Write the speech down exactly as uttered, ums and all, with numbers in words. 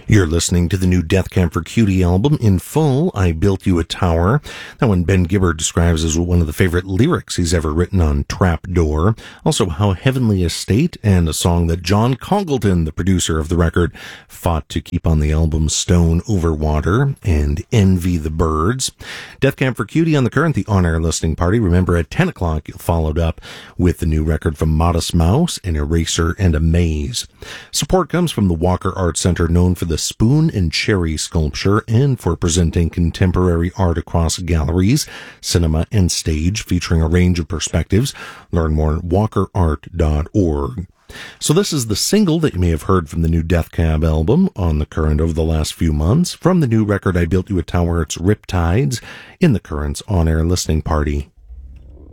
You're listening to the new Death Cab for Cutie album in full, I Built You a Tower. That one Ben Gibbard describes as one of the favorite lyrics he's ever written on Trapdoor. Also, How Heavenly a State, and a song that John Congleton, the producer of the record, fought to keep on the album, Stone Over Water, and Envy the Birds. Death Cab for Cutie on the current, the on-air listening party. Remember, at ten o'clock, you followed up with the new record from Modest Mouse, An Eraser and a Maze. Support comes from the Walker Art Center, known for the Spoon and Cherry sculpture and for presenting contemporary art across galleries, cinema, and stage, featuring a range of perspectives. Learn more at walker art dot org. So this is the single that you may have heard from the new Death Cab album on the current over the last few months. From the new record, I Built You a Tower, it's Riptides in the current's on-air listening party.